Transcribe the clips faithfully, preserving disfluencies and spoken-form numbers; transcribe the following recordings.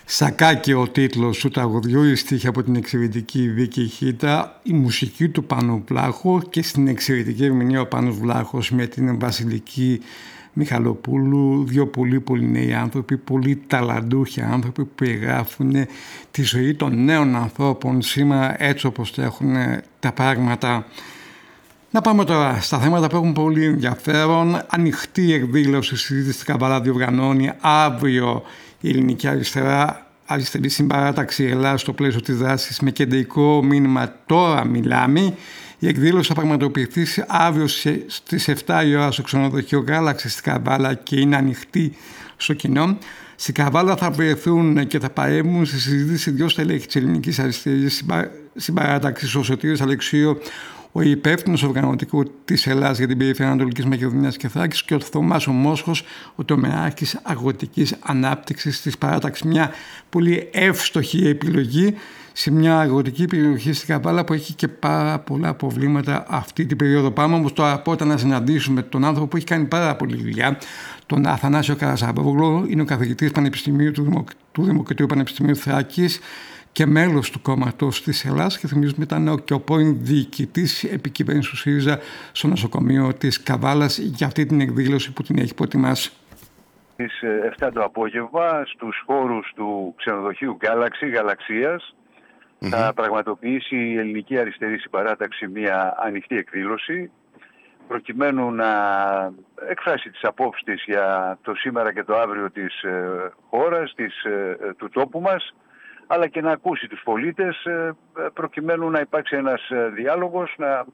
Σακάκι ο τίτλος του τραγουδιού, η στίχη από την εξαιρετική Βίκη Χίτα, η μουσική του Πάνου Βλάχου και στην εξαιρετική ερμηνεία ο Πάνος Βλάχος με την Βασιλική Μιχαλοπούλου, δύο πολύ πολύ νέοι άνθρωποι, πολύ ταλαντούχοι άνθρωποι που περιγράφουν τη ζωή των νέων ανθρώπων σήμερα έτσι όπως έχουν τα πράγματα. Να πάμε τώρα στα θέματα που έχουν πολύ ενδιαφέρον. Ανοιχτή εκδήλωση συζήτηση στην Καβάλα διοργανώνει αύριο η Ελληνική Αριστερά, Αριστερή Συμπαράταξη Ελλάς στο πλαίσιο της δράσης με κεντρικό μήνυμα «Τώρα μιλάμε». Η εκδήλωση θα πραγματοποιηθεί αύριο στις επτά η ώρα στο ξενοδοχείο Γκάλαξη στην Καβάλα και είναι ανοιχτή στο κοινό. Στην Καβάλα θα βρεθούν και θα παρέμβουν στη συζήτηση δύο στελέχη της Ελληνικής Αριστερής Συμπαράταξης, ο Σωτήρης Αλεξίου, ο υπεύθυνος οργανωτικού της Ελλάς για την περιφέρεια Ανατολικής Μακεδονίας και Θράκης, και ο Θωμάς ο Μόσχος, ο τομεάρχης αγροτικής ανάπτυξης της παράταξης. Μια πολύ εύστοχη επιλογή σε μια αγροτική περιοχή στην Καβάλα που έχει και πάρα πολλά προβλήματα αυτή την περίοδο. Πάμε όμως τώρα πρώτα να συναντήσουμε τον άνθρωπο που έχει κάνει πάρα πολλή δουλειά, τον Αθανάσιο Καρασαβόγλου. Είναι ο καθηγητής Πανεπιστημίου του, Δημο... του Δημοκρατικού Πανεπιστημίου Θράκης και μέλος του κόμματος της Ελλάς, και θυμίζουμε ήταν και ο πρώην διοικητής επικυβέρνησης του ΣΥΡΙΖΑ στο νοσοκομείο της Καβάλας για αυτή την εκδήλωση που την έχει προετοιμάσει. Στις επτά το απόγευμα στους χώρους του ξενοδοχείου Γκάλαξη, Γαλαξίας, mm-hmm. θα πραγματοποιήσει η Ελληνική Αριστερή Συμπαράταξη μια ανοιχτή εκδήλωση προκειμένου να εκφράσει τις απόψεις της για το σήμερα και το αύριο της χώρας, της, του τόπου μας, αλλά και να ακούσει τους πολίτες προκειμένου να υπάρξει ένας διάλογος, να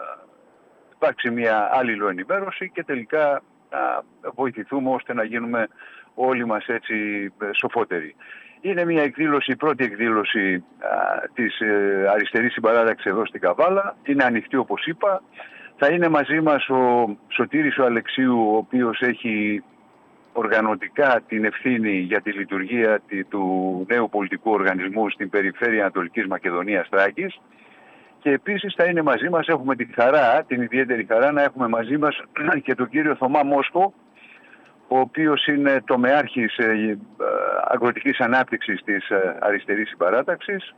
υπάρξει μια αλληλοενημέρωση και τελικά να βοηθηθούμε ώστε να γίνουμε όλοι μας έτσι σοφότεροι. Είναι μια εκδήλωση, η πρώτη εκδήλωση α, της ε, Αριστερής Συμπαράταξης εδώ στην Καβάλα. Είναι ανοιχτή όπως είπα. Θα είναι μαζί μας ο Σωτήρης ο Αλεξίου, ο οποίος έχει οργανωτικά την ευθύνη για τη λειτουργία του νέου πολιτικού οργανισμού στην περιφέρεια Ανατολικής Μακεδονίας Θράκης. Και επίσης θα είναι μαζί μας, έχουμε τη χαρά, την ιδιαίτερη χαρά να έχουμε μαζί μας και τον κύριο Θωμά Μόσχο, ο οποίος είναι τομεάρχης αγροτικής ανάπτυξης της Αριστερής Συμπαράταξης.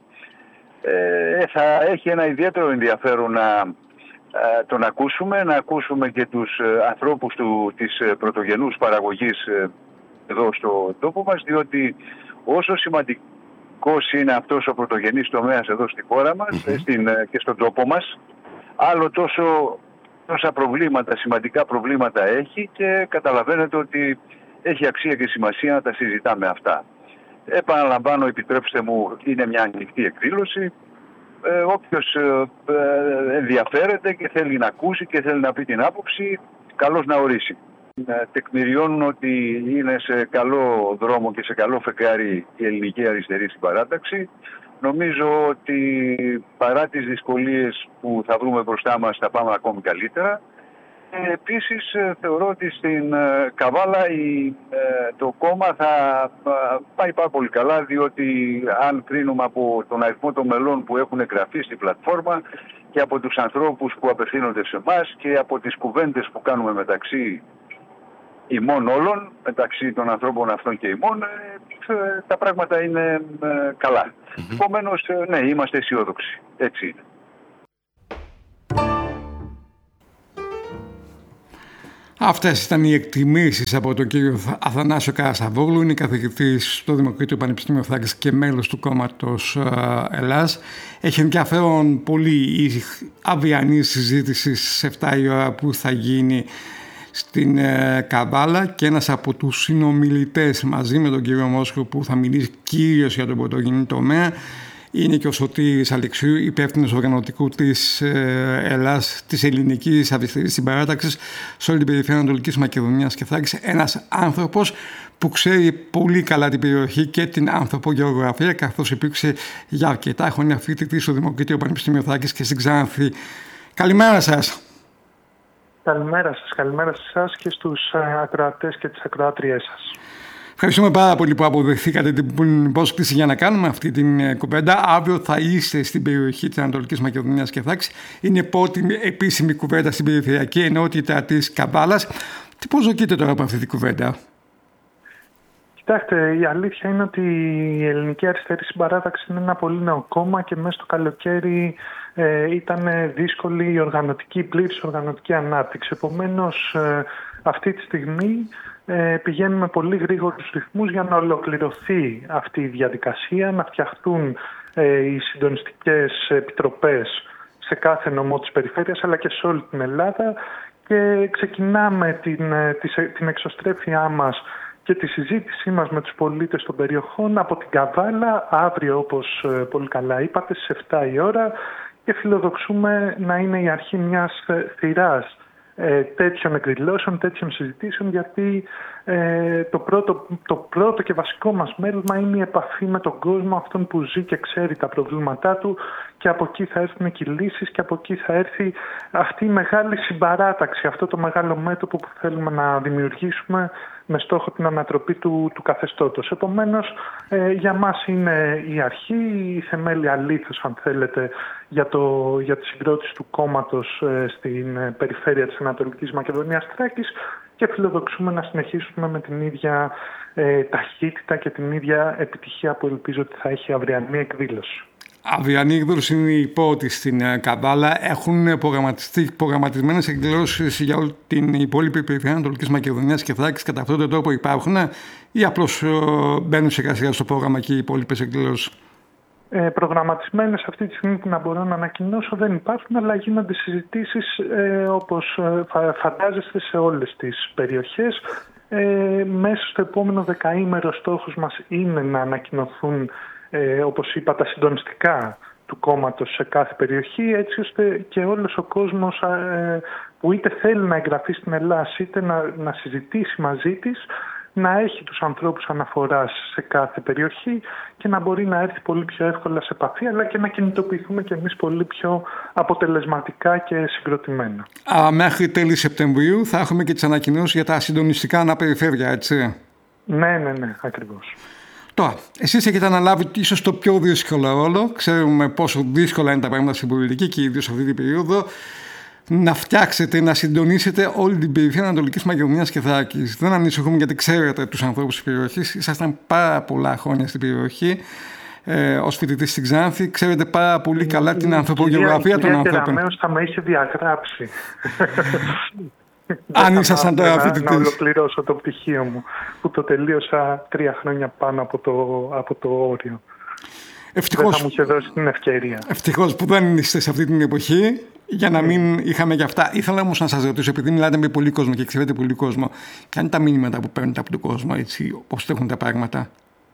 Ε, θα έχει ένα ιδιαίτερο ενδιαφέρον να τον ακούσουμε, να ακούσουμε και τους ανθρώπους του, της πρωτογενούς παραγωγής εδώ στο τόπο μας, διότι όσο σημαντικός είναι αυτός ο πρωτογενής τομέας εδώ στη χώρα μας mm-hmm. στην, και στον τόπο μας, άλλο τόσο τόσα προβλήματα, σημαντικά προβλήματα έχει, και καταλαβαίνετε ότι έχει αξία και σημασία να τα συζητάμε αυτά. Επαναλαμβάνω, επιτρέψτε μου, είναι μια ανοιχτή εκδήλωση. Ε, όποιος ε, ενδιαφέρεται και θέλει να ακούσει και θέλει να πει την άποψη, καλώς να ορίσει. Ε, τεκμηριώνουν ότι είναι σε καλό δρόμο και σε καλό φεγγάρι η Ελληνική Αριστερή Συμπαράταξη. Νομίζω ότι παρά τις δυσκολίες που θα βρούμε μπροστά μας θα πάμε ακόμη καλύτερα. Ε, επίσης θεωρώ ότι στην ε, Καβάλα η, ε, το κόμμα θα ε, πάει πάρα πολύ καλά, διότι αν κρίνουμε από τον αριθμό των μελών που έχουν εγγραφεί στην πλατφόρμα και από τους ανθρώπους που απευθύνονται σε εμάς και από τις κουβέντες που κάνουμε μεταξύ ημών όλων, μεταξύ των ανθρώπων αυτών και ημών, ε, τα πράγματα είναι ε, καλά. Mm-hmm. Επομένως, ναι, είμαστε αισιόδοξοι. Έτσι είναι. Αυτές ήταν οι εκτιμήσεις από τον κύριο Αθανάσιο Καρασαβόγλου. Είναι καθηγητής στο Δημοκρατικό Πανεπιστήμιο Θράκης και μέλος του κόμματος Ελλάς. Έχει ενδιαφέρον πολύ η αυριανή συζήτηση στις επτά η ώρα που θα γίνει στην Καβάλα, και ένας από τους συνομιλητές μαζί με τον κύριο Μόσχο που θα μιλήσει κυρίως για τον πρωτογενή τομέα είναι και ο Σωτήρης Αλεξίου, υπεύθυνος οργανωτικού της Ελλάς, της Ελληνικής Αριστερής Συμπαράταξης σε όλη την περιφέρεια Ανατολικής Μακεδονίας και Θράκης. Ένας άνθρωπος που ξέρει πολύ καλά την περιοχή και την ανθρωπογεωγραφία, καθώς υπήρξε για αρκετά χρόνια φοιτητής στο Δημοκρατικό Πανεπιστήμιο Θράκης και στην Ξάνθη. Καλημέρα σας. Καλημέρα σας, καλημέρα σε εσάς και στους ακροατές και τις ακροάτριές σας. Ευχαριστούμε πάρα πολύ που αποδεχθήκατε την υπόσκληση για να κάνουμε αυτή την κουβέντα. Αύριο θα είστε στην περιοχή της Ανατολικής Μακεδονίας και Θράκης. Είναι η πρώτη επίσημη κουβέντα στην περιφερειακή ενότητα της Καβάλας. Τι προσδοκείτε τώρα από αυτή την κουβέντα? Κοιτάξτε, η αλήθεια είναι ότι η Ελληνική Αριστερή Συμπαράταξη είναι ένα πολύ νέο κόμμα και μέσα στο καλοκαίρι ε, ήταν δύσκολη η οργανωτική, πλήρης οργανωτική ανάπτυξη. Επομένως, ε, αυτή τη στιγμή ε, πηγαίνουμε με πολύ γρήγορους ρυθμούς για να ολοκληρωθεί αυτή η διαδικασία, να φτιαχτούν ε, οι συντονιστικές επιτροπές σε κάθε νομό της περιφέρειας αλλά και σε όλη την Ελλάδα και ξεκινάμε την, την εξωστρέφειά μας και τη συζήτησή μας με τους πολίτες των περιοχών από την Καβάλα αύριο, όπως πολύ καλά είπατε, στις εφτά η ώρα, και φιλοδοξούμε να είναι η αρχή μιας θυράς ε, τέτοιων εκδηλώσεων, τέτοιων συζητήσεων, γιατί ε, το, πρώτο, το πρώτο και βασικό μας μέλημα είναι η επαφή με τον κόσμο, αυτόν που ζει και ξέρει τα προβλήματά του, και από εκεί θα έρθουν και οι λύσεις και από εκεί θα έρθει αυτή η μεγάλη συμπαράταξη, αυτό το μεγάλο μέτωπο που θέλουμε να δημιουργήσουμε με στόχο την ανατροπή του, του καθεστώτος. Επομένως, ε, για μας είναι η αρχή, η θεμέλια λίθος, αν θέλετε, για, το, για τη συγκρότηση του κόμματος ε, στην ε, περιφέρεια της Ανατολικής Μακεδονίας Θράκης, και φιλοδοξούμε να συνεχίσουμε με την ίδια ε, ταχύτητα και την ίδια επιτυχία που ελπίζω ότι θα έχει η αυριανή εκδήλωση. Αυριανή εκδήλωση είναι η πρώτη στην Καβάλα. Έχουν προγραμματιστεί προγραμματισμένες εκδηλώσεις για όλη την υπόλοιπη περιφέρεια Ανατολικής Μακεδονίας και Θράκης. Κατά αυτόν τον τρόπο υπάρχουν, ή απλώς μπαίνουν σιγά σιγά στο πρόγραμμα και οι υπόλοιπες εκδηλώσεις? Ε, προγραμματισμένες αυτή τη στιγμή που να μπορώ να ανακοινώσω δεν υπάρχουν, αλλά γίνονται συζητήσεις ε, όπως ε, φαντάζεστε σε όλες τις περιοχές. Ε, μέσα στο επόμενο δεκαήμερο στόχος μας είναι να ανακοινωθούν, ε, όπως είπα, τα συντονιστικά του κόμματος σε κάθε περιοχή, έτσι ώστε και όλος ο κόσμος ε, που είτε θέλει να εγγραφεί στην Ελλάδα είτε να, να συζητήσει μαζί της, να έχει τους ανθρώπους αναφοράς σε κάθε περιοχή και να μπορεί να έρθει πολύ πιο εύκολα σε επαφή, αλλά και να κινητοποιηθούμε και εμείς πολύ πιο αποτελεσματικά και συγκροτημένα. Α, μέχρι τέλη Σεπτεμβρίου θα έχουμε και τις ανακοινώσεις για τα συντονιστικά αναπεριφέρεια, έτσι? Ναι, ναι, ναι, ακριβώς. Τώρα, εσείς έχετε αναλάβει ίσως το πιο δύσκολο ρόλο. Ξέρουμε πόσο δύσκολα είναι τα πράγματα στην πολιτική και ιδίως αυτή την περίοδο. Να φτιάξετε, να συντονίσετε όλη την περιφέρεια Ανατολικής Μακεδονίας και Θράκης. Δεν ανησυχούμε, γιατί ξέρετε τους ανθρώπους της περιοχής. Ήσασταν πάρα πολλά χρόνια στην περιοχή ε, ως φοιτητής στην Ξάνθη. Ξέρετε πάρα πολύ καλά την ανθρωπογεωγραφία των ανθρώπων. Κεραμέως θα με είχε διαγράψει. Αν ήσασταν τώρα φοιτητής. Να ολοκληρώσω το πτυχίο μου, που το τελείωσα τρία χρόνια πάνω από το, από το όριο. Ευτυχώς, δεν θα μου είχε δώσει την ευκαιρία. Ευτυχώς που δεν είστε σε αυτή την εποχή, για να μην είχαμε γι' αυτά. Ήθελα όμως να σας ρωτήσω, επειδή μιλάτε με πολύ κόσμο και ξέρετε πολύ κόσμο, ποια είναι τα μήνυματα που παίρνετε από τον κόσμο, έτσι, πώς έχουν τα πράγματα?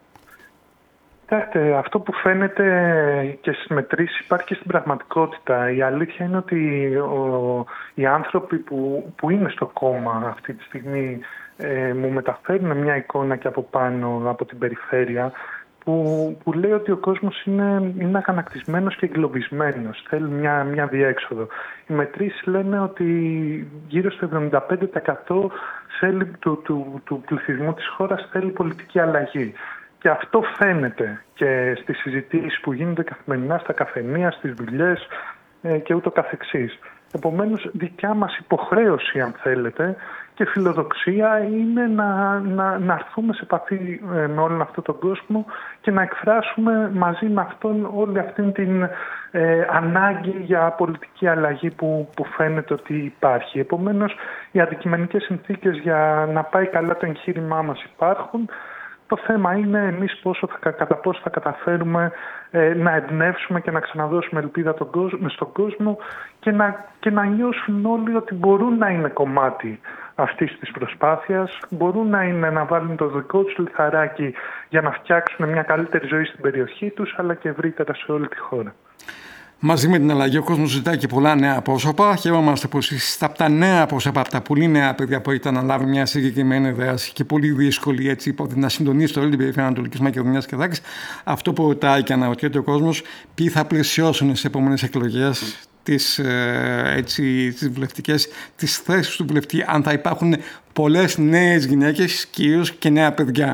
Κοιτάξτε, αυτό που φαίνεται και στις μετρήσεις υπάρχει και στην πραγματικότητα. Η αλήθεια είναι ότι ο, οι άνθρωποι που, που είναι στο κόμμα αυτή τη στιγμή ε, μου μεταφέρουν μια εικόνα και από πάνω, από την περιφέρεια, Που, που λέει ότι ο κόσμος είναι, είναι αγανακτισμένος και εγκλωβισμένος. Θέλει μια, μια διέξοδο. Οι μετρήσεις λένε ότι γύρω στο εβδομήντα πέντε τοις εκατό θέλει, του, του, του πληθυσμού της χώρας θέλει πολιτική αλλαγή. Και αυτό φαίνεται και στις συζητήσεις που γίνονται καθημερινά στα καφενεία, στις δουλειές ε, και ούτω καθεξής. Επομένως, δικιά μας υποχρέωση, αν θέλετε, και φιλοδοξία είναι να, να, να έρθουμε σε επαφή με όλον αυτόν τον κόσμο και να εκφράσουμε μαζί με αυτόν όλη αυτή την ε, ανάγκη για πολιτική αλλαγή που, που φαίνεται ότι υπάρχει. Επομένως, οι αντικειμενικές συνθήκες για να πάει καλά το εγχείρημά μας υπάρχουν. Το θέμα είναι εμείς πόσο θα, κατά πόσο θα καταφέρουμε ε, να εμπνεύσουμε και να ξαναδώσουμε ελπίδα τον κόσμο, στον κόσμο και να, και να νιώσουν όλοι ότι μπορούν να είναι κομμάτι αυτής της προσπάθειας, μπορούν να, είναι, να βάλουν το δικό τους λιθαράκι για να φτιάξουν μια καλύτερη ζωή στην περιοχή τους, αλλά και ευρύτερα σε όλη τη χώρα. Μαζί με την αλλαγή, ο κόσμος ζητάει και πολλά νέα πρόσωπα. Χαιρόμαστε που εσείς από τα νέα πρόσωπα, από τα πολύ νέα παιδιά που έχετε αναλάβει μια συγκεκριμένη δράση και πολύ δύσκολη, έτσι, να συντονίσετε όλη την περιφέρεια Ανατολικής Μακεδονίας και Θράκης. Αυτό που ρωτάει και αναρωτιέται ο κόσμος, ποιοι θα πλαισιώσουν στις επόμενες εκλογές τις, έτσι, τις βουλευτικές, τις θέσεις του βουλευτή, αν θα υπάρχουν πολλές νέες γυναίκες, κυρίως και νέα παιδιά.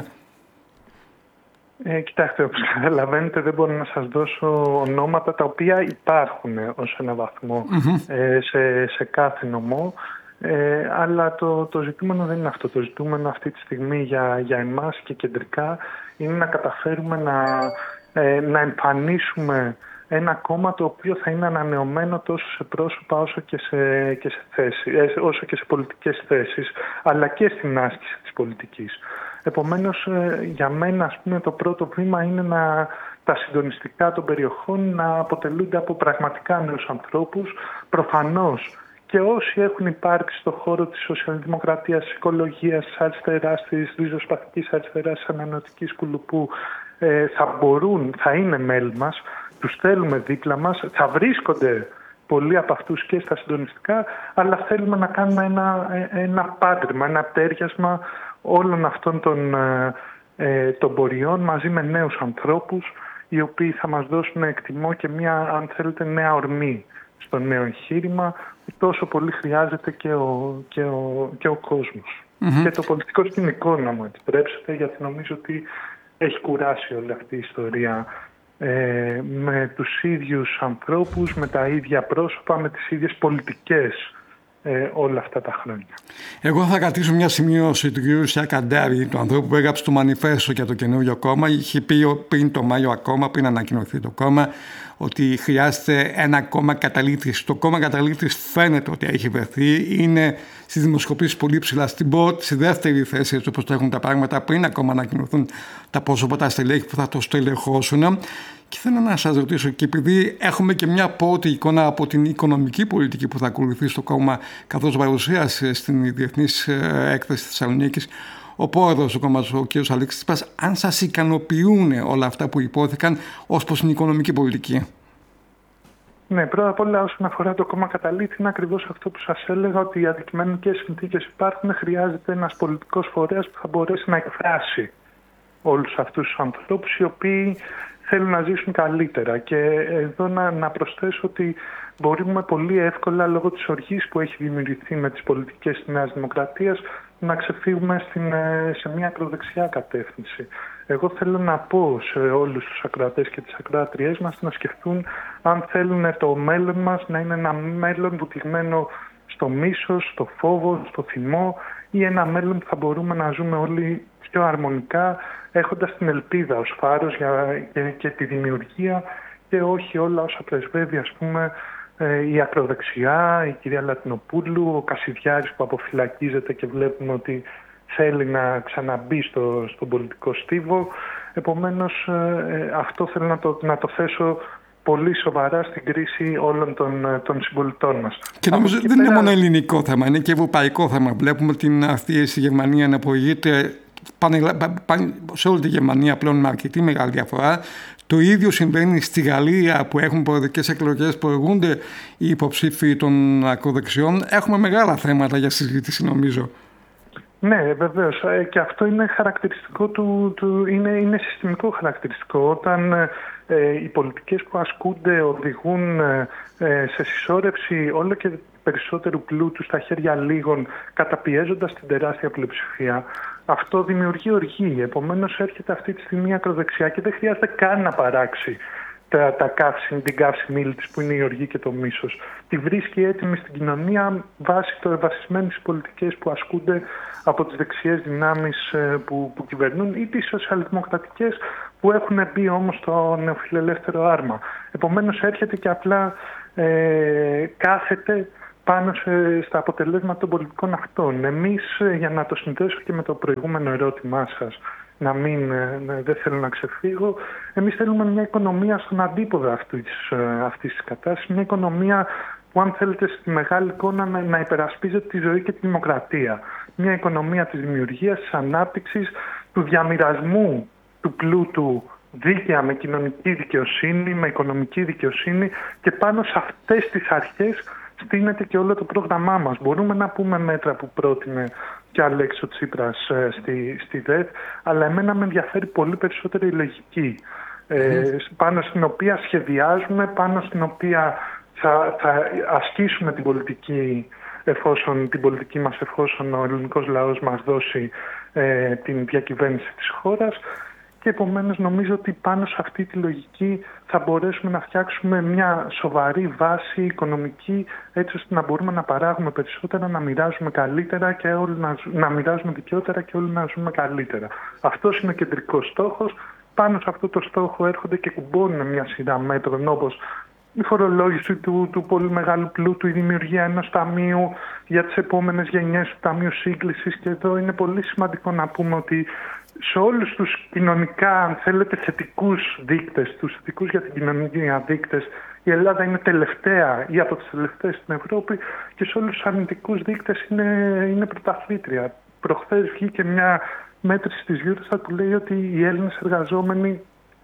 Ε, κοιτάξτε, όπως καταλαβαίνετε, δεν μπορώ να σας δώσω ονόματα τα οποία υπάρχουν ως ένα βαθμό mm-hmm. ε, σε, σε κάθε νομό. Ε, αλλά το, το ζητούμενο δεν είναι αυτό. Το ζητούμενο αυτή τη στιγμή για, για εμάς και κεντρικά είναι να καταφέρουμε να, ε, να εμφανίσουμε ένα κόμμα το οποίο θα είναι ανανεωμένο τόσο σε πρόσωπα όσο και σε, και σε, θέσεις, όσο και σε πολιτικές θέσεις, αλλά και στην άσκηση της πολιτικής. Επομένως, για μένα, ας πούμε, το πρώτο βήμα είναι να, τα συντονιστικά των περιοχών να αποτελούνται από πραγματικά νέους ανθρώπους, προφανώς και όσοι έχουν υπάρξει στον χώρο της σοσιαλδημοκρατίας, της οικολογίας, της αριστεράς, της ριζοσπαστικής αριστεράς, της ανανεωτικής κουλουπού, ε, θα μπορούν, θα είναι μέλη μας, τους θέλουμε δίπλα μας, θα βρίσκονται πολλοί από αυτούς και στα συντονιστικά, αλλά θέλουμε να κάνουμε ένα, ένα πάντρυμα, ένα τέριασμα όλων αυτών των, ε, των πορειών μαζί με νέους ανθρώπους, οι οποίοι θα μας δώσουν, εκτιμώ, και μια, αν θέλετε, νέα ορμή στο νέο εγχείρημα που τόσο πολύ χρειάζεται και ο, και ο, και ο κόσμος. Mm-hmm. Και το πολιτικό σκηνικό, να μου επιτρέψετε, γιατί νομίζω ότι έχει κουράσει όλη αυτή η ιστορία ε, με τους ίδιους ανθρώπους, με τα ίδια πρόσωπα, με τις ίδιες πολιτικές ε, όλα αυτά τα χρόνια. Εγώ θα κρατήσω μια σημείωση του κ. Σιακαντάρη, του ανθρώπου που έγραψε το μανιφέστο για το καινούριο κόμμα. Είχε πει πριν το Μάιο ακόμα, πριν ανακοινωθεί το κόμμα, ότι χρειάζεται ένα κόμμα καταλήτης. Το κόμμα καταλήτης φαίνεται ότι έχει βρεθεί. Είναι στις δημοσκοπήσεις πολύ ψηλά στην πρώτη, στη δεύτερη θέση, έτσι όπως τρέχουν τα πράγματα, πριν ακόμα ανακοινωθούν τα πρόσωπα, τα στελέχη που θα το στελεχώσουν. Και θέλω να σας ρωτήσω, και επειδή έχουμε και μια πρώτη εικόνα από την οικονομική πολιτική που θα ακολουθεί στο κόμμα, καθώς παρουσίασε στην Διεθνής Έκθεση Θεσσαλονίκης ο πρόεδρος του κόμματος, ο κ. Αλέξης Τσίπρας, αν σας ικανοποιούν όλα αυτά που υπόθηκαν ως προς την οικονομική πολιτική? Ναι, πρώτα απ' όλα, όσον αφορά το κόμμα καταλήτη, είναι ακριβώς αυτό που σας έλεγα, ότι οι αντικειμενικές συνθήκες υπάρχουν. Χρειάζεται ένας πολιτικός φορέας που θα μπορέσει να εκφράσει όλους αυτούς τους ανθρώπους οι οποίοι θέλουν να ζήσουν καλύτερα. Και εδώ να, να προσθέσω ότι μπορούμε πολύ εύκολα, λόγω της οργής που έχει δημιουργηθεί με τις πολιτικές της Νέας Δημοκρατίας, να ξεφύγουμε στην, σε μια ακροδεξιά κατεύθυνση. Εγώ θέλω να πω σε όλους τους ακροατές και τις ακροατριές μας να σκεφτούν αν θέλουν το μέλλον μας να είναι ένα μέλλον βουτυγμένο στο μίσος, στο φόβο, στο θυμό, ή ένα μέλλον που θα μπορούμε να ζούμε όλοι πιο αρμονικά, έχοντας την ελπίδα ως φάρος για, και, και τη δημιουργία, και όχι όλα όσα πρεσβεύει, ας πούμε, η ακροδεξιά, η κυρία Λατινοπούλου, ο Κασιδιάρης που αποφυλακίζεται και βλέπουμε ότι θέλει να ξαναμπεί στο, στον πολιτικό στίβο. Επομένως, αυτό θέλω να το, να το θέσω πολύ σοβαρά στην κρίση όλων των, των συμπολιτών μας. Και νομίζω δεν πέρα... είναι μόνο ελληνικό θέμα, είναι και ευρωπαϊκό θέμα. Βλέπουμε την αυτή στη Γερμανία να προηγείται πάνε, πάνε, σε όλη τη Γερμανία πλέον με αρκετή μεγάλη διαφορά. Το ίδιο συμβαίνει στη Γαλλία, που έχουν προεδρικές εκλογές, προηγούνται οι υποψήφοι των ακροδεξιών. Έχουμε μεγάλα θέματα για συζήτηση, νομίζω. Ναι, βεβαίως. Και αυτό είναι χαρακτηριστικό του, του είναι, είναι συστημικό χαρακτηριστικό. Όταν ε, οι πολιτικές που ασκούνται οδηγούν ε, σε συσσόρευση όλο και περισσότερου πλούτου στα χέρια λίγων, καταπιέζοντας την τεράστια πλειοψηφία, αυτό δημιουργεί οργή. Επομένως έρχεται αυτή τη στιγμή η ακροδεξιά και δεν χρειάζεται καν να παράξει τα, τα καύση, την καύση της που είναι η οργή και το μίσος. Τη βρίσκει έτοιμη στην κοινωνία βάσει το βασισμένες στις πολιτικές που ασκούνται από τις δεξιές δυνάμεις που, που κυβερνούν, ή τις σοσιαλδημοκρατικές που έχουν μπει όμως στο νεοφιλελεύθερο άρμα. Επομένως έρχεται και απλά ε, κάθεται πάνω σε, στα αποτελέσματα των πολιτικών αυτών. Εμείς, για να το συνδέσω και με το προηγούμενο ερώτημά σας, να μην, δεν θέλω να ξεφύγω, εμείς θέλουμε μια οικονομία στον αντίποδα αυτής, αυτής της κατάστασης, μια οικονομία που, αν θέλετε, στη μεγάλη εικόνα να, να υπερασπίζεται τη ζωή και τη δημοκρατία. Μια οικονομία της δημιουργίας, της ανάπτυξης, του διαμοιρασμού του πλούτου δίκαια, με κοινωνική δικαιοσύνη, με οικονομική δικαιοσύνη, και πάνω σε αυτές τις αρχές στείνεται και όλο το πρόγραμμά μας. Μπορούμε να πούμε μέτρα που πρότεινε και Αλέξης ο Τσίπρας ε, στη, στη ΔΕΘ, αλλά εμένα με ενδιαφέρει πολύ περισσότερο η λογική, ε, mm. πάνω στην οποία σχεδιάζουμε, πάνω στην οποία θα, θα ασκήσουμε την πολιτική, εφόσον, την πολιτική μας, εφόσον ο ελληνικός λαός μας δώσει ε, την διακυβέρνηση της χώρας, και επομένως νομίζω ότι πάνω σε αυτή τη λογική θα μπορέσουμε να φτιάξουμε μια σοβαρή βάση οικονομική, έτσι ώστε να μπορούμε να παράγουμε περισσότερα, να μοιράζουμε καλύτερα και όλοι να, να μοιράζουμε δικαιότερα και όλοι να ζούμε καλύτερα. Αυτός είναι ο κεντρικός στόχος. Πάνω σε αυτό το στόχο έρχονται και κουμπώνουν μια σειρά μέτρων, όπως η φορολόγηση του, του πολύ μεγάλου πλούτου, η δημιουργία ενός ταμείου για τις επόμενες γενιές, του Ταμείου Σύγκλησης. Και εδώ είναι πολύ σημαντικό να πούμε ότι σε όλους τους κοινωνικά, αν θέλετε, θετικούς δείκτες, τους θετικούς για την κοινωνία δείκτες, η Ελλάδα είναι τελευταία ή από τις τελευταίες στην Ευρώπη, και σε όλους τους αρνητικούς δείκτες είναι, είναι πρωταθλήτρια. Προχθές βγήκε μια μέτρηση της Eurostat που λέει ότι οι Έλληνες εργαζόμενοι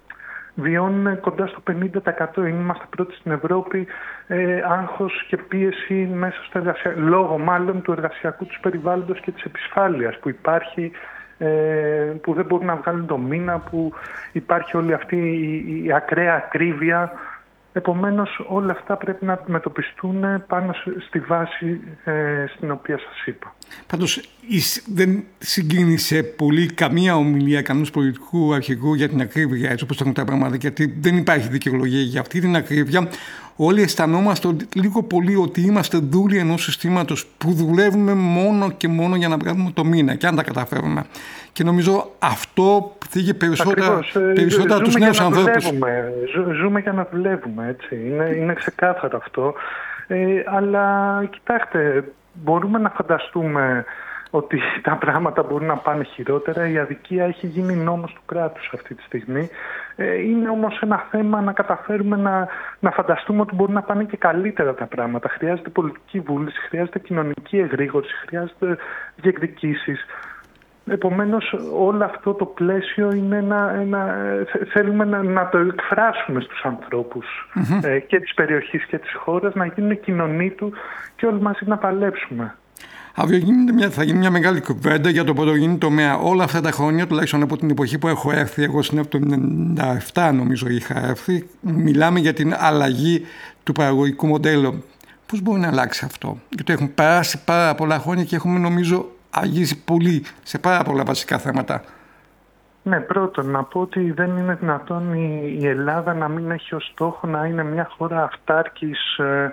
βιώνουν κοντά στο πενήντα τοις εκατό. Είμαστε πρώτοι στην Ευρώπη, ε, άγχος και πίεση μέσα στο εργασιακό, λόγω μάλλον του εργασιακού τους περιβάλλοντος και της επισφάλειας που υπάρχει, ε, που δεν μπορούν να βγάλουν το μήνα, που υπάρχει όλη αυτή η, η ακραία ακρίβεια. Επομένως όλα αυτά πρέπει να αντιμετωπιστούν πάνω στη βάση ε, στην οποία σας είπα. Πάντως δεν συγκίνησε πολύ καμία ομιλία κανένας πολιτικού αρχηγού για την ακρίβεια, έτσι όπως έχουν τα πράγματα, γιατί δεν υπάρχει δικαιολογία για αυτή την ακρίβεια. Όλοι αισθανόμαστε λίγο πολύ ότι είμαστε δούλοι ενός συστήματος που δουλεύουμε μόνο και μόνο για να βγάλουμε το μήνα, και αν τα καταφέρουμε. Και νομίζω αυτό θίγει περισσότερα, περισσότερα τους νέους ανθρώπους. Ζούμε, ζούμε για να δουλεύουμε, έτσι. Είναι, είναι ξεκάθαρο αυτό. Ε, αλλά κοιτάξτε, μπορούμε να φανταστούμε ότι τα πράγματα μπορούν να πάνε χειρότερα. Η αδικία έχει γίνει νόμος του κράτους αυτή τη στιγμή. Ε, είναι όμως ένα θέμα να καταφέρουμε να, να φανταστούμε ότι μπορούν να πάνε και καλύτερα τα πράγματα. Χρειάζεται πολιτική βούληση, χρειάζεται κοινωνική εγρήγορση, χρειάζεται διεκδικήσεις. Επομένως όλο αυτό το πλαίσιο είναι ένα, ένα, θέλουμε να, να το εκφράσουμε στους ανθρώπους mm-hmm. ε, και της περιοχής και της χώρας, να γίνουν κοινωνοί του και όλοι μαζί να παλέψουμε. Αύριο μια, θα γίνει μια μεγάλη κουβέντα για το πρωτογενή τομέα. Όλα αυτά τα χρόνια, τουλάχιστον από την εποχή που έχω έρθει, εγώ στην εβδομήντα επτά νομίζω είχα έρθει, μιλάμε για την αλλαγή του παραγωγικού μοντέλου. Πώς μπορεί να αλλάξει αυτό? Γιατί έχουν περάσει πάρα πολλά χρόνια και έχουμε νομίζω αγγίσει πολύ σε πάρα πολλά βασικά θέματα. Ναι, πρώτον να πω ότι δεν είναι δυνατόν η, η Ελλάδα να μην έχει ως στόχο να είναι μια χώρα αυτάρκης ε,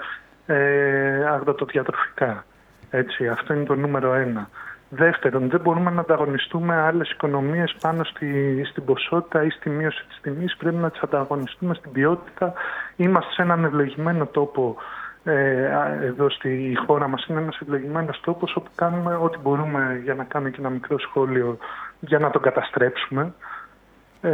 ε, αγροτοδιατροφικά. Έτσι, αυτό είναι το νούμερο ένα. Δεύτερον, δεν μπορούμε να ανταγωνιστούμε άλλες οικονομίες πάνω στη, στην ποσότητα ή στη μείωση της τιμής. Πρέπει να τις ανταγωνιστούμε στην ποιότητα. Είμαστε σε έναν ευλογημένο τόπο. Ε, εδώ στη χώρα μας είναι ένας ευλογημένος τόπος όπου κάνουμε ό,τι μπορούμε, για να κάνω και ένα μικρό σχόλιο, για να τον καταστρέψουμε. Ε,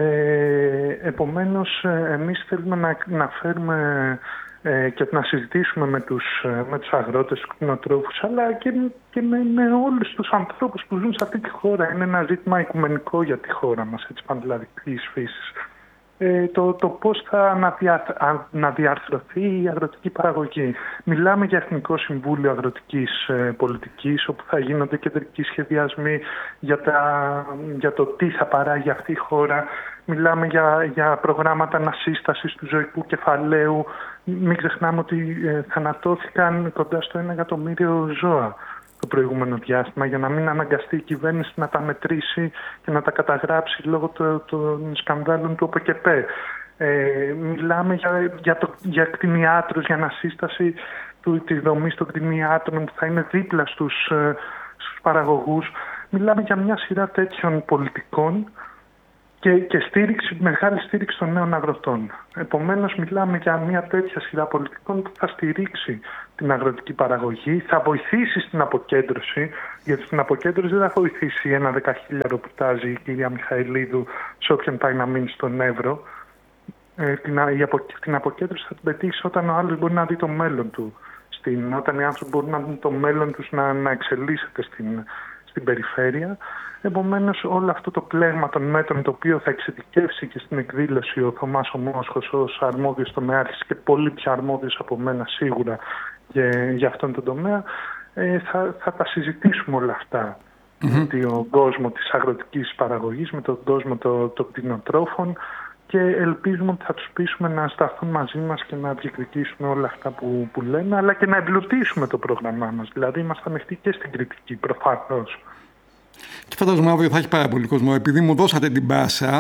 επομένως, εμείς θέλουμε να, να φέρουμε ε, και να συζητήσουμε με τους, με τους αγρότες, τους κτηνοτρόφους, αλλά και, και με, με όλους τους ανθρώπους που ζουν σε αυτή τη χώρα. Είναι ένα ζήτημα οικουμενικό για τη χώρα μας, έτσι, πανελλαδικής φύσης. Ε, το, το πώς θα αναδια, αναδιαρθρωθεί η αγροτική παραγωγή. Μιλάμε για Εθνικό Συμβούλιο Αγροτικής ε, Πολιτικής, όπου θα γίνονται κεντρικοί σχεδιασμοί για, τα, για το τι θα παράγει αυτή η χώρα. Μιλάμε για, για προγράμματα ανασύστασης του ζωικού κεφαλαίου. Μην ξεχνάμε ότι ε, θανατώθηκαν κοντά στο ένα εκατομμύριο ζώα το προηγούμενο διάστημα, για να μην αναγκαστεί η κυβέρνηση να τα μετρήσει και να τα καταγράψει λόγω των το, το σκανδάλων του ΟΠΕΚΕΠΕ. Ε, μιλάμε για, για, το, για κτηνιάτρους, για ανασύσταση του, της δομής των κτηνιάτρων που θα είναι δίπλα στους, ε, στους παραγωγούς. Μιλάμε για μια σειρά τέτοιων πολιτικών και, και στήριξη, μεγάλη στήριξη των νέων αγροτών. Επομένως, μιλάμε για μια τέτοια σειρά πολιτικών που θα στηρίξει την αγροτική παραγωγή, θα βοηθήσει στην αποκέντρωση, γιατί στην αποκέντρωση δεν θα βοηθήσει ένα δεκαχίλιαρο που τάζει η κυρία Μιχαηλίδου σε όποιον πάει να μείνει στον Εύρο. Ε, την, η απο, την αποκέντρωση θα την πετύχει όταν ο άλλος μπορεί να δει το μέλλον του, στην, όταν οι άνθρωποι μπορούν να δουν το μέλλον τους να, να εξελίσσεται στην, στην περιφέρεια. Επομένως, όλο αυτό το πλέγμα των μέτρων, το οποίο θα εξειδικεύσει και στην εκδήλωση ο Θωμάς ο Μόσχος ως αρμόδιος τομεάρχης και πολύ πιο αρμόδιος από μένα σίγουρα για, για αυτόν τον τομέα, ε, θα, θα τα συζητήσουμε όλα αυτά mm-hmm. με τον κόσμο της αγροτικής παραγωγής, με τον κόσμο των το κτηνοτρόφων, και ελπίζουμε ότι θα τους πείσουμε να σταθούν μαζί μας και να διεκδικήσουμε όλα αυτά που, που λένε, αλλά και να εμπλουτίσουμε το πρόγραμμά μας. Δηλαδή, είμαστε ανοιχτοί και στην κριτική, προφανώς. Και φαντάζομαι αύριο θα έχει πάρα πολύ κόσμο. Επειδή μου δώσατε την πάσα,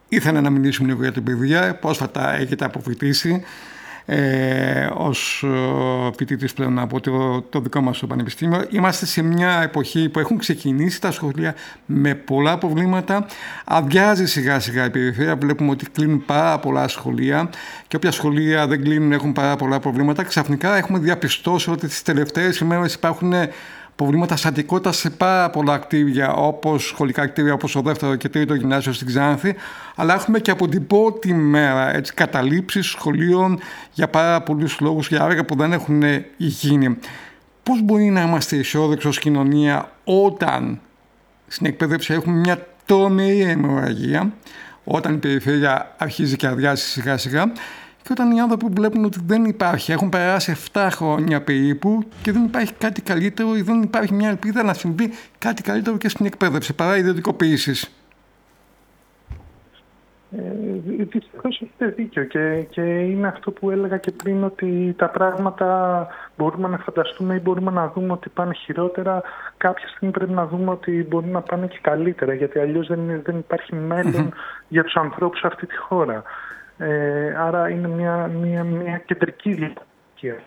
ήθελα να μιλήσουμε λίγο για την παιδεία. Πρόσφατα έχετε αποφοιτήσει ε, ως φοιτητής πλέον από το, το δικό μας το πανεπιστήμιο. Είμαστε σε μια εποχή που έχουν ξεκινήσει τα σχολεία με πολλά προβλήματα. Αδειάζει σιγά σιγά η περιφέρεια. Βλέπουμε ότι κλείνουν πάρα πολλά σχολεία και όποια σχολεία δεν κλείνουν έχουν πάρα πολλά προβλήματα. Ξαφνικά έχουμε διαπιστώσει ότι τις τελευταίες ημέρες υπάρχουν προβλήματα στατικότητας σε πάρα πολλά κτίρια, όπως σχολικά κτίρια, όπως το δεύτερο και τρίτο γυμνάσιο στην Ξάνθη, αλλά έχουμε και από την πρώτη μέρα έτσι, καταλήψεις σχολείων για πάρα πολλούς λόγους, για έργα που δεν έχουν γίνει. Πώς μπορεί να είμαστε αισιόδοξοι ως κοινωνία όταν στην εκπαίδευση έχουμε μια τρομερή αιμορραγία, όταν η περιφέρεια αρχίζει και αδειάζει σιγά σιγά, και όταν οι άνθρωποι βλέπουν ότι δεν υπάρχει, έχουν περάσει επτά χρόνια περίπου και δεν υπάρχει κάτι καλύτερο ή δεν υπάρχει μια ελπίδα να συμβεί κάτι καλύτερο και στην εκπαίδευση παρά ιδιωτικοποίησεις. Ε, δυστυχώς έχετε δίκιο και, και είναι αυτό που έλεγα και πριν, ότι τα πράγματα μπορούμε να φανταστούμε ή μπορούμε να δούμε ότι πάνε χειρότερα. Κάποια στιγμή πρέπει να δούμε ότι μπορούν να πάνε και καλύτερα, γιατί αλλιώς δεν, δεν υπάρχει μέλλον για τους ανθρώπους σε αυτή τη χώρα. Ε, άρα είναι μια, μια, μια κεντρική διαδικασία.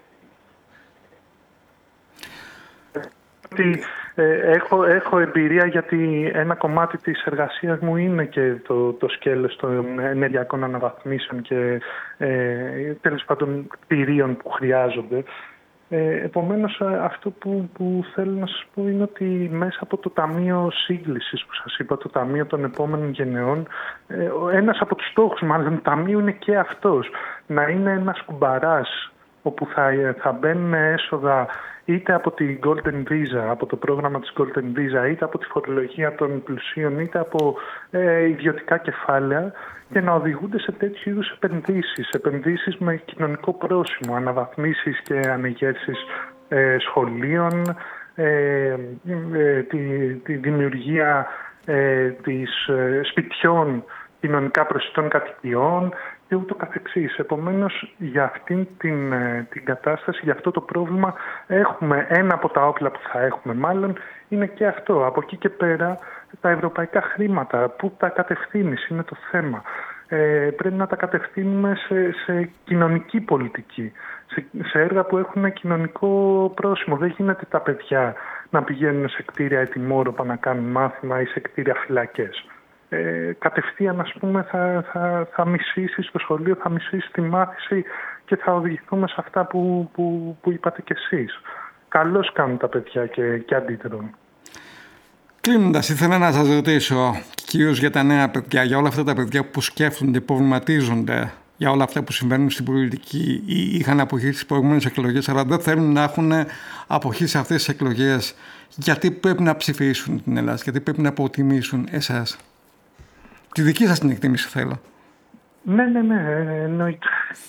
Ε, έχω, έχω εμπειρία, γιατί ένα κομμάτι της εργασίας μου είναι και το, το σκέλος των ενεργειακών αναβαθμίσεων και ε, τέλος πάντων κτηρίων που χρειάζονται. Ε, επομένως, αυτό που, που θέλω να σας πω είναι ότι μέσα από το Ταμείο Σύγκλησης που σας είπα, το Ταμείο των Επόμενων Γενεών, ε, ένας από τους στόχους μάλλον του Ταμείου είναι και αυτός, να είναι ένας κουμπαράς όπου θα, θα μπαίνουν έσοδα είτε από την Golden Visa, από το πρόγραμμα της Golden Visa, είτε από τη φορολογία των πλουσίων, είτε από ε, ιδιωτικά κεφάλαια, και να οδηγούνται σε τέτοιου είδους επενδύσεις, επενδύσεις με κοινωνικό πρόσημο, αναβαθμίσεις και ανεγέρσεις ε, σχολείων, ε, ε, τη, τη δημιουργία ε, της ε, σπιτιών κοινωνικά προσιτών κατοικιών και ούτω καθεξής. Επομένως, για αυτήν την, την κατάσταση, για αυτό το πρόβλημα, έχουμε ένα από τα όπλα που θα έχουμε μάλλον, είναι και αυτό. Από εκεί και πέρα, τα ευρωπαϊκά χρήματα, πού τα κατευθύνεις, είναι το θέμα. Ε, πρέπει να τα κατευθύνουμε σε, σε κοινωνική πολιτική, σε, σε έργα που έχουν κοινωνικό πρόσημο. Δεν γίνεται τα παιδιά να πηγαίνουν σε κτίρια ετοιμόρροπα να κάνουν μάθημα ή σε κτίρια φυλακές. Ε, κατευθείαν, ας πούμε, θα, θα, θα μισήσει στο σχολείο, θα μισήσει τη μάθηση και θα οδηγηθούμε σε αυτά που, που, που είπατε κι εσείς. Καλώς κάνουν τα παιδιά και, και αντίδρουν. Κλείνοντας, ήθελα να σας ρωτήσω, κυρίως για τα νέα παιδιά, για όλα αυτά τα παιδιά που σκέφτονται, προβληματίζονται για όλα αυτά που συμβαίνουν στην πολιτική ή είχαν αποχή στις προηγούμενες εκλογές, αλλά δεν θέλουν να έχουν αποχή σε αυτές τις εκλογές. Γιατί πρέπει να ψηφίσουν την Ελλάδα, γιατί πρέπει να αποτιμήσουν εσάς? Τη δική σας την εκτίμηση θέλω. Ναι, ναι, ναι, εννοείται.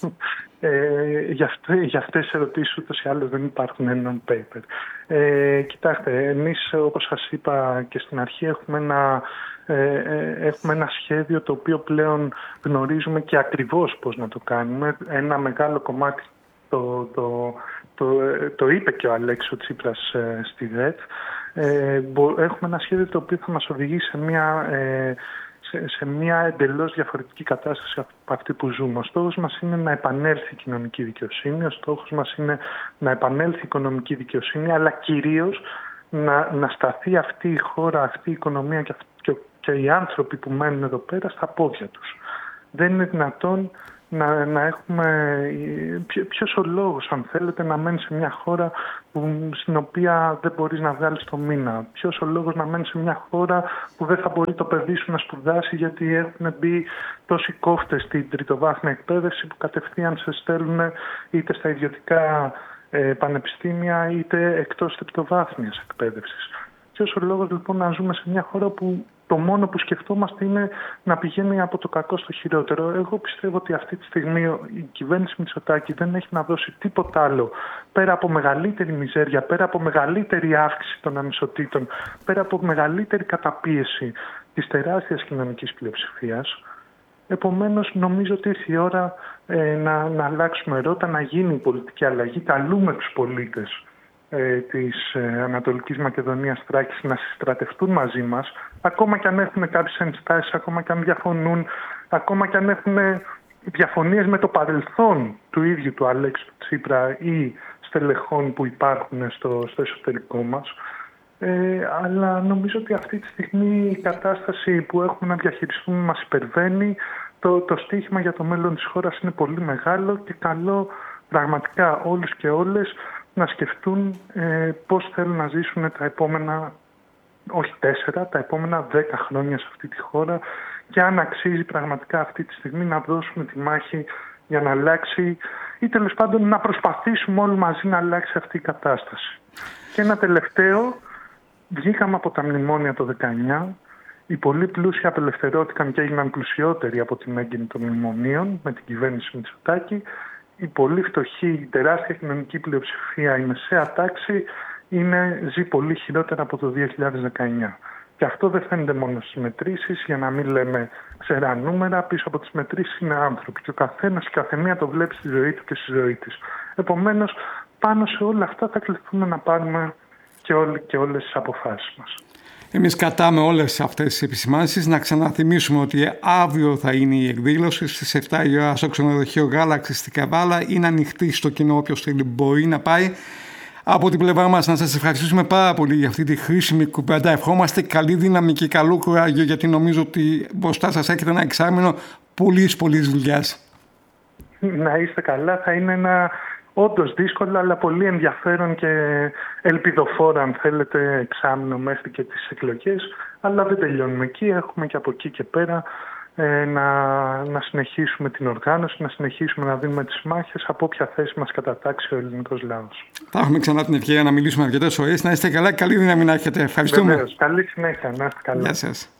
Ε, για, αυτέ, για αυτές τις ερωτήσεις ούτως ή άλλως δεν υπάρχουν ένα paper. Ε, κοιτάξτε, εμείς όπως σας είπα και στην αρχή έχουμε ένα, ε, έχουμε ένα σχέδιο το οποίο πλέον γνωρίζουμε και ακριβώς πώς να το κάνουμε. Ένα μεγάλο κομμάτι το, το, το, το είπε και ο Αλέξης Τσίπρας ε, στη ΔΕΤ. Ε, έχουμε ένα σχέδιο το οποίο θα μας οδηγήσει σε μια... Ε, Σε, σε μια εντελώς διαφορετική κατάσταση από αυτή που ζούμε. Ο στόχος μας είναι να επανέλθει η κοινωνική δικαιοσύνη, ο στόχος μας είναι να επανέλθει η οικονομική δικαιοσύνη, αλλά κυρίως να, να σταθεί αυτή η χώρα, αυτή η οικονομία και, και, και οι άνθρωποι που μένουν εδώ πέρα στα πόδια τους. Δεν είναι δυνατόν να, να έχουμε... Ποιος ο λόγος, αν θέλετε, να μένει σε μια χώρα που, στην οποία δεν μπορείς να βγάλεις το μήνα? Ποιος ο λόγος να μένει σε μια χώρα που δεν θα μπορεί το παιδί σου να σπουδάσει γιατί έχουν μπει τόσοι κόφτες στην τριτοβάθμια εκπαίδευση που κατευθείαν σε στέλνουν είτε στα ιδιωτικά ε, πανεπιστήμια είτε εκτός τριτοβάθμιας εκπαίδευσης? Ποιος ο λόγος λοιπόν να ζούμε σε μια χώρα που το μόνο που σκεφτόμαστε είναι να πηγαίνει από το κακό στο χειρότερο? Εγώ πιστεύω ότι αυτή τη στιγμή η κυβέρνηση Μητσοτάκη δεν έχει να δώσει τίποτα άλλο πέρα από μεγαλύτερη μιζέρια, πέρα από μεγαλύτερη αύξηση των ανισοτήτων, πέρα από μεγαλύτερη καταπίεση της τεράστιας κοινωνικής πλειοψηφίας. Επομένως, νομίζω ότι ήρθε η ώρα ε, να, να αλλάξουμε ρότα, να γίνει η πολιτική αλλαγή. Καλούμε τους πολίτες ε, της ε, Ανατολικής Μακεδονίας Θράκης να συστρατευτούν μαζί μας, ακόμα και αν έχουν κάποιες ενστάσεις, ακόμα και αν διαφωνούν, ακόμα και αν έχουν διαφωνίες με το παρελθόν του ίδιου του Αλέξη Τσίπρα ή στελεχών που υπάρχουν στο, στο εσωτερικό μας. Ε, αλλά νομίζω ότι αυτή τη στιγμή η κατάσταση που έχουμε να διαχειριστούμε μας υπερβαίνει. Το, το στίχημα για το μέλλον της χώρας είναι πολύ μεγάλο και καλό πραγματικά όλους και όλες να σκεφτούν ε, πώς θέλουν να ζήσουν τα επόμενα, όχι τέσσερα, τα επόμενα δέκα χρόνια σε αυτή τη χώρα και αν αξίζει πραγματικά αυτή τη στιγμή να δώσουμε τη μάχη για να αλλάξει ή τέλος πάντων να προσπαθήσουμε όλοι μαζί να αλλάξει αυτή η κατάσταση. Και ένα τελευταίο, βγήκαμε από τα μνημόνια το δεκαεννιά, οι πολύ πλούσιοι απελευθερώθηκαν και έγιναν πλουσιότεροι από την έγκυνη των μνημονίων με την κυβέρνηση Μητσοτάκη. Η πολύ φτωχή, η τεράστια κοινωνική πλειοψηφία, η μεσαία τάξη είναι, ζει πολύ χειρότερα από το δύο χιλιάδες δεκαεννιά. Και αυτό δεν φαίνεται μόνο στις μετρήσεις, για να μην λέμε ξερά νούμερα, πίσω από τις μετρήσεις είναι άνθρωποι και ο καθένας και η καθεμία το βλέπει στη ζωή του και στη ζωή της. Επομένως, πάνω σε όλα αυτά θα κληθούμε να πάρουμε και, όλοι, και όλες τις αποφάσεις μας. Εμείς κατάμε όλες αυτές τις επισημάνσεις. Να ξαναθυμίσουμε ότι αύριο θα είναι η εκδήλωση στις επτά η ώρα στο ξενοδοχείο Galaxy στην Καβάλα. Είναι ανοιχτή στο κοινό, όποιος θέλει μπορεί να πάει. Από την πλευρά μας να σας ευχαριστήσουμε πάρα πολύ για αυτή τη χρήσιμη κουβέντα. Ευχόμαστε καλή δύναμη και καλό κουράγιο, γιατί νομίζω ότι μπροστά σας έχετε ένα εξάμηνο πολλής πολλής δουλειάς. Να είστε καλά. Θα είναι ένα όντως δύσκολο αλλά πολύ ενδιαφέρον και ελπιδοφόρο, αν θέλετε, εξάμηνο μέχρι και τις εκλογές. Αλλά δεν τελειώνουμε εκεί. Έχουμε και από εκεί και πέρα ε, να, να συνεχίσουμε την οργάνωση, να συνεχίσουμε να δίνουμε τις μάχες από όποια θέση μας κατατάξει ο ελληνικός λαός. Θα έχουμε ξανά την ευκαιρία να μιλήσουμε αρκετές ώρες. Να είστε καλά, καλή δύναμη να έχετε. Ευχαριστούμε. Βεβαίως. Καλή συνέχεια. Να είστε καλά. Γεια σας.